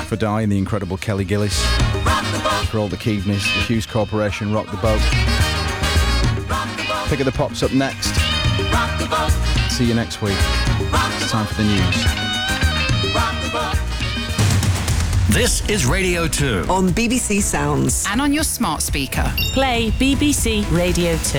for Di and the incredible Kelly Gillis. For all the Keaveness, the Hughes Corporation, Rock the Boat. Pick of the Pops up next. See you next week. It's time for the news. This is Radio 2 on BBC Sounds and on your smart speaker. Play BBC Radio 2.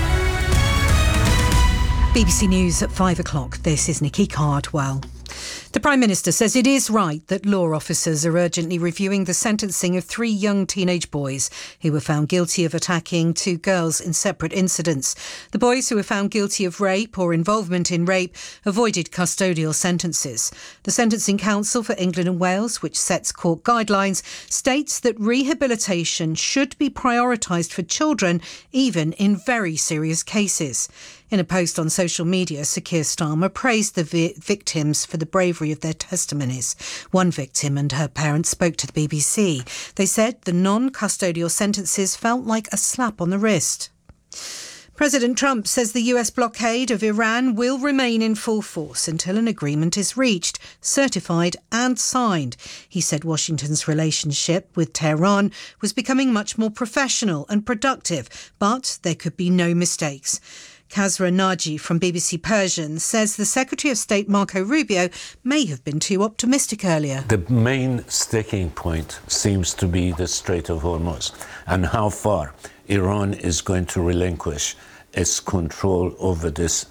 BBC News at 5 o'clock. This is Nikki Cardwell. The Prime Minister says it is right that law officers are urgently reviewing the sentencing of 3 young teenage boys who were found guilty of attacking 2 girls in separate incidents. The boys who were found guilty of rape or involvement in rape avoided custodial sentences. The Sentencing Council for England and Wales, which sets court guidelines, states that rehabilitation should be prioritised for children, even in very serious cases. In a post on social media, Sir Keir Starmer praised the victims for the bravery of their testimonies. One victim and her parents spoke to the BBC. They said the non-custodial sentences felt like a slap on the wrist. President Trump says the US blockade of Iran will remain in full force until an agreement is reached, certified and signed. He said Washington's relationship with Tehran was becoming much more professional and productive, but there could be no mistakes. Kazra Naji from BBC Persian says the Secretary of State Marco Rubio may have been too optimistic earlier. The main sticking point seems to be the Strait of Hormuz and how far Iran is going to relinquish its control over this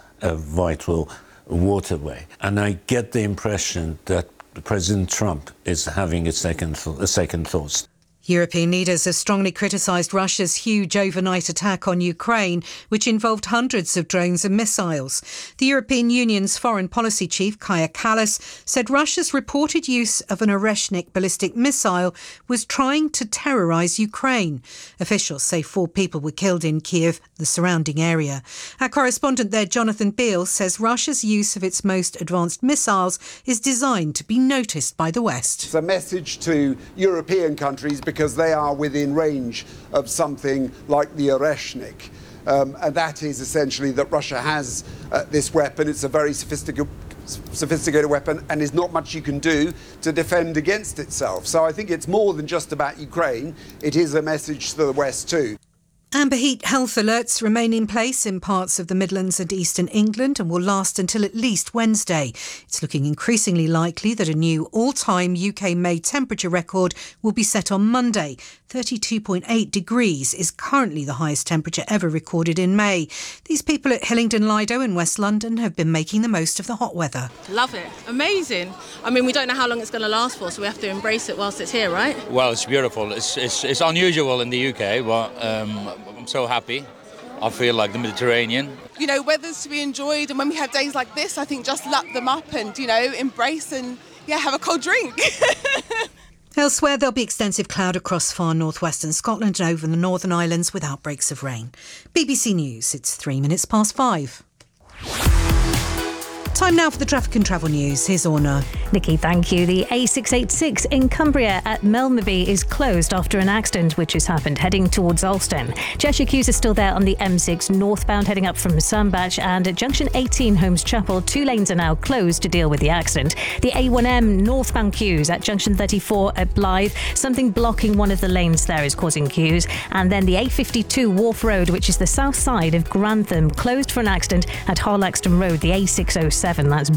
vital waterway. And I get the impression that President Trump is having a second thoughts. European leaders have strongly criticised Russia's huge overnight attack on Ukraine, which involved hundreds of drones and missiles. The European Union's foreign policy chief, Kaja Kallas, said Russia's reported use of an Oreshnik ballistic missile was trying to terrorise Ukraine. Officials say 4 people were killed in Kiev, the surrounding area. Our correspondent there, Jonathan Beale, says Russia's use of its most advanced missiles is designed to be noticed by the West. It's a message to European countries because they are within range of something like the Oreshnik. And that is essentially that Russia has this weapon. It's a very sophisticated weapon, and there's not much you can do to defend against itself. So I think it's more than just about Ukraine. It is a message to the West too. Amber heat health alerts remain in place in parts of the Midlands and Eastern England and will last until at least Wednesday. It's looking increasingly likely that a new all-time UK May temperature record will be set on Monday. 32.8 degrees is currently the highest temperature ever recorded in May. These people at Hillingdon Lido in West London have been making the most of the hot weather. Love it. Amazing. I mean, we don't know how long it's going to last for, so we have to embrace it whilst it's here, right? Well, it's beautiful. It's unusual in the UK, but I'm so happy. I feel like the Mediterranean. You know, weather's to be enjoyed, and when we have days like this, I think just lap them up and, you know, embrace and, have a cold drink. Elsewhere, there'll be extensive cloud across far northwestern Scotland and over the Northern Islands with outbreaks of rain. BBC News, it's 5:03. Time now for the traffic and travel news. Here's Orna. Nikki, thank you. The A686 in Cumbria at Melmerby is closed after an accident which has happened heading towards Alston. Cheshire queues are still there on the M6 northbound heading up from Sandbach, and at junction 18 Holmes Chapel, 2 lanes are now closed to deal with the accident. The A1M northbound queues at junction 34 at Blythe. Something blocking one of the lanes there is causing queues. And then the A52 Wharf Road, which is the south side of Grantham, closed for an accident at Harlaxton Road, the A607. That's